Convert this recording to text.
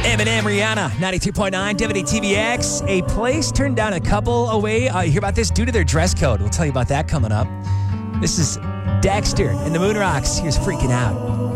Eminem, Rihanna, 92.9 WTVX. A place turned down a couple away. You hear about this due to their dress code. We'll tell you about that coming up. This is Dexter and the Moon Rocks. Here's Freaking Out.